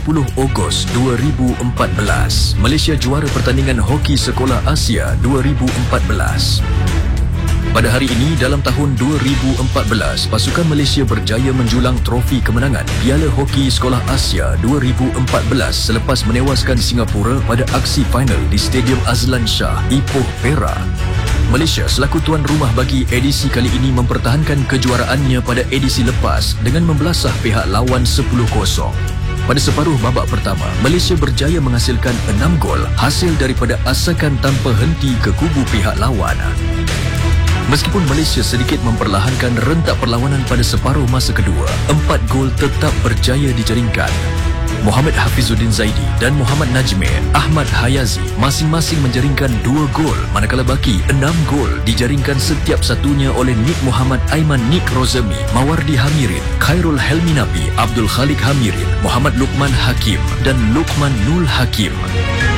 Ogos 2014, Malaysia juara pertandingan hoki sekolah Asia 2014. Pada hari ini, dalam tahun 2014, pasukan Malaysia berjaya menjulang trofi kemenangan Piala Hoki Sekolah Asia 2014 selepas menewaskan Singapura pada aksi final di Stadium Azlan Shah, Ipoh, Perak. Malaysia selaku tuan rumah bagi edisi kali ini mempertahankan kejuaraannya pada edisi lepas dengan membelasah pihak lawan 10-0. Pada separuh babak pertama, Malaysia berjaya menghasilkan 6 gol hasil daripada asakan tanpa henti ke kubu pihak lawan. Meskipun Malaysia sedikit memperlahankan rentak perlawanan pada separuh masa kedua, 4 gol tetap berjaya dijaringkan. Muhammad Hafizuddin Zaidi dan Muhammad Najmir Ahmad Hayazi masing-masing menjaringkan 2 gol, manakala baki 6 gol dijaringkan setiap satunya oleh Nik Muhammad Aiman Nik Rozemi, Mawardi Hamirin, Khairul Helmi Nabi, Abdul Khalik Hamirin, Muhammad Luqman Hakim dan Luqman Nul Hakim.